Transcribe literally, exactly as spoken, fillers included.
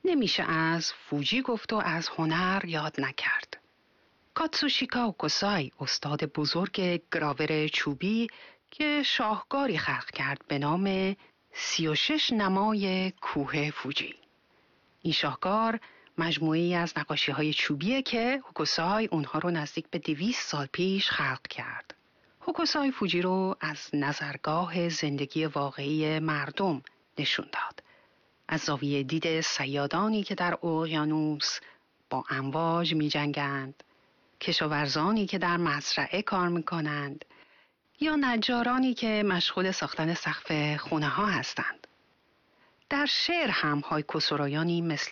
نمیشه از فوجی گفت و از هنر یاد نکرد. کاتسوشیکا اوکوسای، استاد بزرگ گراور چوبی که شاهکاری خلق کرد به نام سی و شش نمای کوه فوجی. این شاهکار مجموعی از نقاشی‌های چوبیه که هوکوسای اونها رو نزدیک به دویست سال پیش خلق کرد. هوکوسای فوجی رو از نظرگاه زندگی واقعی مردم نشون داد. از زاویه دید صیادانی که در اقیانوس با امواج می جنگند، کشاورزانی که در مزرعه کار می کنند یا نجارانی که مشغول ساختن سقف خونه ها هستند. در شعر هم هایکو سرایانی مثل